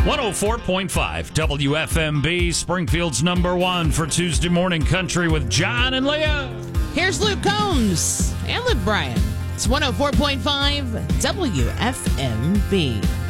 104.5 WFMB, Springfield's number one for Tuesday Morning Country with John and Leah. Here's Luke Combs and Luke Bryan. It's 104.5 WFMB.